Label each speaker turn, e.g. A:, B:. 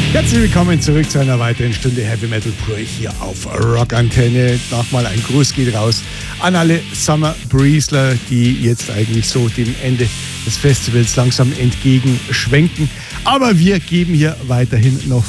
A: Herzlich willkommen zurück zu einer weiteren Stunde Heavy Metal pur hier auf Rock Antenne. Nochmal ein Gruß geht raus an alle Summer Breezler, die jetzt eigentlich so dem Ende des Festivals langsam entgegenschwenken. Aber wir geben hier weiterhin noch